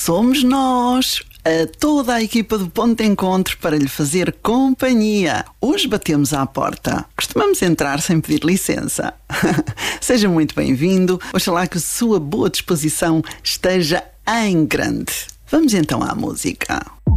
somos nós, toda a equipa do Ponto de Encontro, para lhe fazer companhia. Hoje batemos à porta. Costumamos entrar sem pedir licença. Seja muito bem-vindo. Oxalá que a sua boa disposição esteja em grande. Vamos então à música.